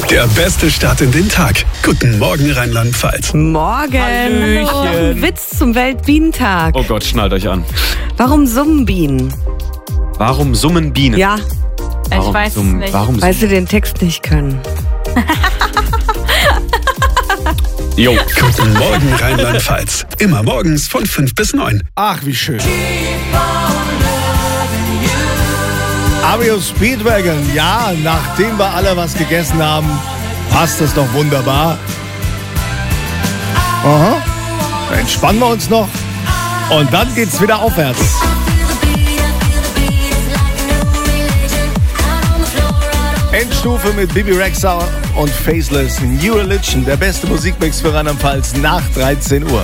Der beste Start in den Tag. Guten Morgen, Rheinland-Pfalz. Morgen. Hallöchen. Noch ein Witz zum Weltbienentag. Oh Gott, schnallt euch an. Warum summen Bienen? Warum summen Bienen? Ja, Warum Ich weiß es summen, nicht. Warum weil sie den Text nicht können. Jo. Guten Morgen, Rheinland-Pfalz. Immer morgens von 5 bis 9. Ach, wie schön. Ario Speedwagon, ja, nachdem wir alle was gegessen haben, passt das doch wunderbar. Aha. Dann entspannen wir uns noch und dann geht's wieder aufwärts. Endstufe mit Bibi Rexha und Faceless, New Religion, der beste Musikmix für Rheinland-Pfalz nach 13 Uhr.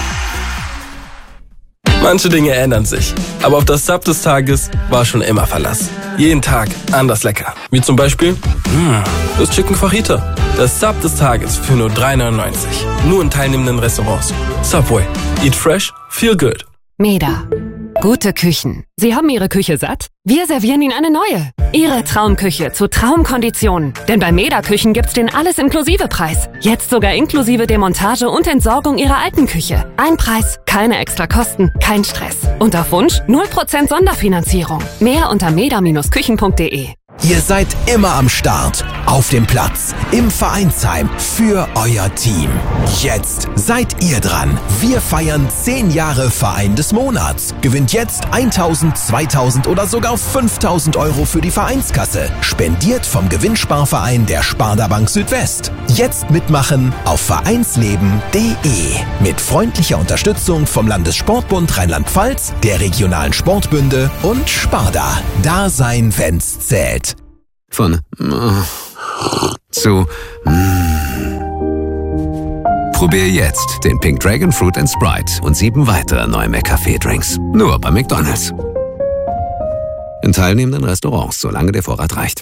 Manche Dinge ändern sich, aber auf das Sub des Tages war schon immer Verlass. Jeden Tag anders lecker. Wie zum Beispiel das Chicken Fajita. Das Sub des Tages für nur 3,99. Nur in teilnehmenden Restaurants. Subway. Eat fresh, feel good. Meda. Gute Küchen. Sie haben Ihre Küche satt? Wir servieren Ihnen eine neue. Ihre Traumküche zu Traumkonditionen. Denn bei Meda Küchen gibt's den Alles-Inklusive-Preis. Jetzt sogar inklusive Demontage und Entsorgung Ihrer alten Küche. Ein Preis, keine extra Kosten, kein Stress. Und auf Wunsch 0% Sonderfinanzierung. Mehr unter meda-küchen.de. Ihr seid immer am Start, auf dem Platz, im Vereinsheim, für euer Team. Jetzt seid ihr dran. Wir feiern 10 Jahre Verein des Monats. Gewinnt jetzt 1.000, 2.000 oder sogar 5.000 Euro für die Vereinskasse. Spendiert vom Gewinnsparverein der Sparda Bank Südwest. Jetzt mitmachen auf vereinsleben.de. Mit freundlicher Unterstützung vom Landessportbund Rheinland-Pfalz, der regionalen Sportbünde und Sparda. Da sein, wenn's zählt. Von zu Probier jetzt den Pink Dragon Fruit & Sprite und 7 weitere neue McCafé-Drinks. Nur bei McDonald's. In teilnehmenden Restaurants, solange der Vorrat reicht.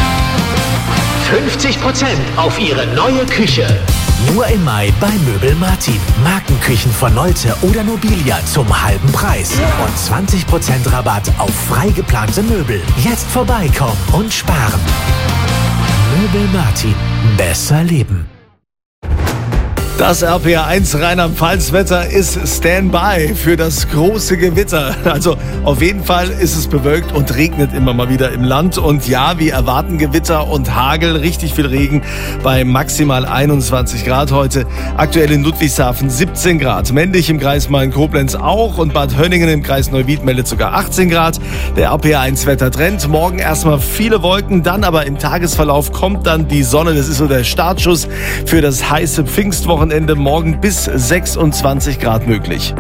50% auf Ihre neue Küche. Nur im Mai bei Möbel Martin. Markenküchen von Nolte oder Nobilia zum halben Preis. Und 20% Rabatt auf frei geplante Möbel. Jetzt vorbeikommen und sparen. Möbel Martin. Besser leben. Das RPR1 Rheinland-Pfalz-Wetter ist Standby für das große Gewitter. Also auf jeden Fall ist es bewölkt und regnet immer mal wieder im Land. Und ja, wir erwarten Gewitter und Hagel, richtig viel Regen bei maximal 21 Grad heute. Aktuell in Ludwigshafen 17 Grad. Männlich im Kreis Main-Koblenz auch und Bad Hönningen im Kreis Neuwied meldet sogar 18 Grad. Der RPR1 Wettertrend. Morgen erstmal viele Wolken, dann aber im Tagesverlauf kommt dann die Sonne. Das ist so der Startschuss für das heiße Pfingstwochenende. Morgen bis 26 Grad möglich.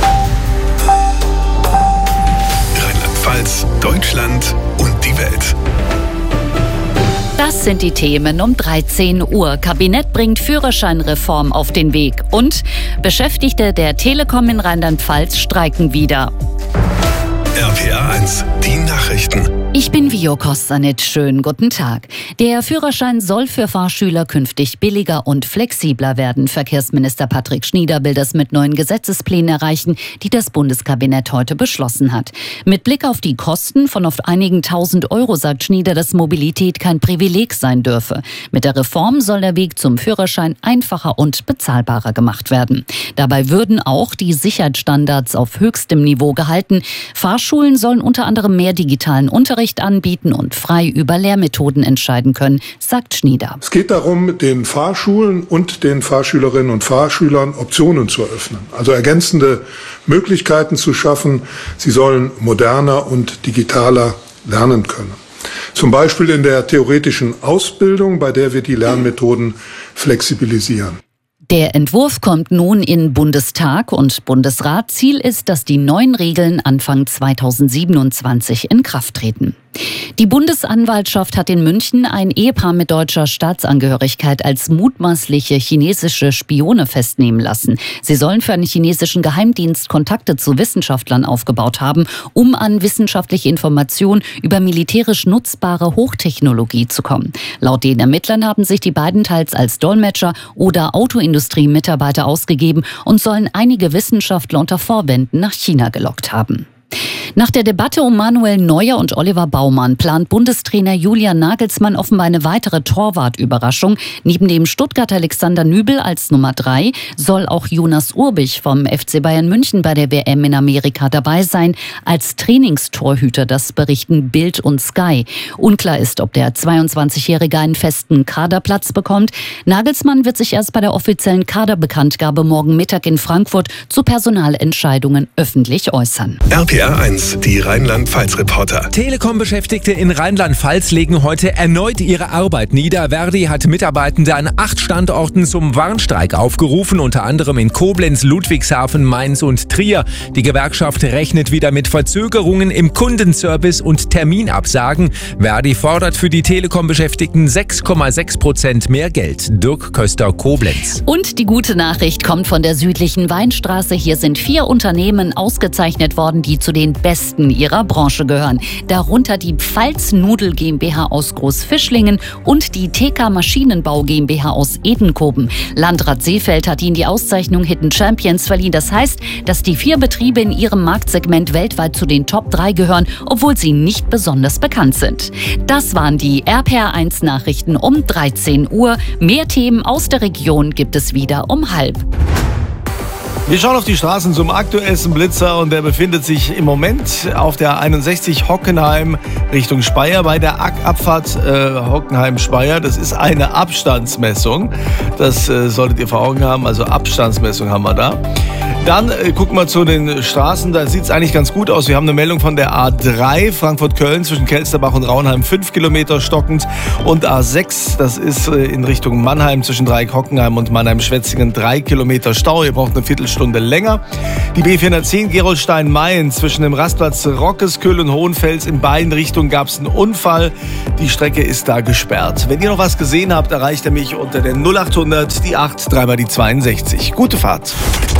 Rheinland-Pfalz, Deutschland und die Welt. Das sind die Themen um 13 Uhr. Kabinett bringt Führerscheinreform auf den Weg. Und Beschäftigte der Telekom in Rheinland-Pfalz streiken wieder. RPR1, die Nachrichten. Ich bin Vio Kostanitsch. Schönen guten Tag. Der Führerschein soll für Fahrschüler künftig billiger und flexibler werden. Verkehrsminister Patrick Schnieder will das mit neuen Gesetzesplänen erreichen, die das Bundeskabinett heute beschlossen hat. Mit Blick auf die Kosten von oft einigen 1.000 Euro sagt Schnieder, dass Mobilität kein Privileg sein dürfe. Mit der Reform soll der Weg zum Führerschein einfacher und bezahlbarer gemacht werden. Dabei würden auch die Sicherheitsstandards auf höchstem Niveau gehalten. Fahrschulen sollen unter anderem mehr digitalen Unterricht anbieten und frei über Lehrmethoden entscheiden können, sagt Schnieder. Es geht darum, den Fahrschulen und den Fahrschülerinnen und Fahrschülern Optionen zu eröffnen, also ergänzende Möglichkeiten zu schaffen. Sie sollen moderner und digitaler lernen können. Zum Beispiel in der theoretischen Ausbildung, bei der wir die Lernmethoden flexibilisieren. Der Entwurf kommt nun in Bundestag und Bundesrat. Ziel ist, dass die neuen Regeln Anfang 2027 in Kraft treten. Die Bundesanwaltschaft hat in München ein Ehepaar mit deutscher Staatsangehörigkeit als mutmaßliche chinesische Spione festnehmen lassen. Sie sollen für einen chinesischen Geheimdienst Kontakte zu Wissenschaftlern aufgebaut haben, um an wissenschaftliche Informationen über militärisch nutzbare Hochtechnologie zu kommen. Laut den Ermittlern haben sich die beiden teils als Dolmetscher oder Autoindustrie-Mitarbeiter ausgegeben und sollen einige Wissenschaftler unter Vorwänden nach China gelockt haben. Nach der Debatte um Manuel Neuer und Oliver Baumann plant Bundestrainer Julian Nagelsmann offenbar eine weitere Torwartüberraschung. Neben dem Stuttgarter Alexander Nübel als Nummer 3 soll auch Jonas Urbich vom FC Bayern München bei der WM in Amerika dabei sein. Als Trainingstorhüter, das berichten Bild und Sky. Unklar ist, ob der 22-Jährige einen festen Kaderplatz bekommt. Nagelsmann wird sich erst bei der offiziellen Kaderbekanntgabe morgen Mittag in Frankfurt zu Personalentscheidungen öffentlich äußern. RPR 1, die Rheinland-Pfalz-Reporter. Telekom-Beschäftigte in Rheinland-Pfalz legen heute erneut ihre Arbeit nieder. Verdi hat Mitarbeitende an 8 Standorten zum Warnstreik aufgerufen, unter anderem in Koblenz, Ludwigshafen, Mainz und Trier. Die Gewerkschaft rechnet wieder mit Verzögerungen im Kundenservice und Terminabsagen. Verdi fordert für die Telekom-Beschäftigten 6,6% mehr Geld. Dirk Köster, Koblenz. Und die gute Nachricht kommt von der südlichen Weinstraße. Hier sind 4 Unternehmen ausgezeichnet worden, die zu den besten ihrer Branche gehören. Darunter die Pfalz Nudel GmbH aus Großfischlingen und die TK Maschinenbau GmbH aus Edenkoben. Landrat Seefeld hat ihnen die Auszeichnung Hidden Champions verliehen. Das heißt, dass die 4 Betriebe in ihrem Marktsegment weltweit zu den Top 3 gehören, obwohl sie nicht besonders bekannt sind. Das waren die RPR 1 Nachrichten um 13 Uhr. Mehr Themen aus der Region gibt es wieder um 12:30. Wir schauen auf die Straßen zum aktuellsten Blitzer und der befindet sich im Moment auf der 61 Hockenheim Richtung Speyer bei der Abfahrt Hockenheim-Speyer. Das ist eine Abstandsmessung. Das solltet ihr vor Augen haben. Also Abstandsmessung haben wir da. Dann gucken wir zu den Straßen, da sieht es eigentlich ganz gut aus. Wir haben eine Meldung von der A3 Frankfurt-Köln zwischen Kelsterbach und Raunheim 5 Kilometer stockend und A6, das ist in Richtung Mannheim zwischen Dreieck-Hockenheim und Mannheim-Schwetzingen 3 Kilometer Stau. Ihr braucht eine Viertelstunde länger. Die B410 Gerolstein-Mayen zwischen dem Rastplatz Rockesküll und Hohenfels in beiden Richtungen gab es einen Unfall. Die Strecke ist da gesperrt. Wenn ihr noch was gesehen habt, erreicht ihr mich unter der 0800 die 8 3 mal die 62. Gute Fahrt.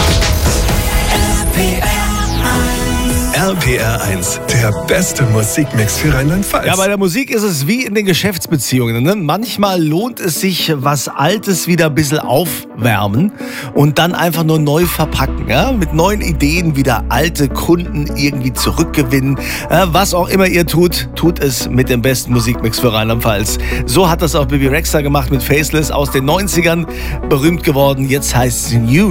RPR 1, der beste Musikmix für Rheinland-Pfalz. Ja, bei der Musik ist es wie in den Geschäftsbeziehungen. Ne? Manchmal lohnt es sich, was Altes wieder ein bisschen aufwärmen und dann einfach nur neu verpacken. Ja? Mit neuen Ideen wieder alte Kunden irgendwie zurückgewinnen. Ja, was auch immer ihr tut, tut es mit dem besten Musikmix für Rheinland-Pfalz. So hat das auch Bibi Rexha gemacht mit Faceless aus den 90ern. Berühmt geworden, jetzt heißt es New.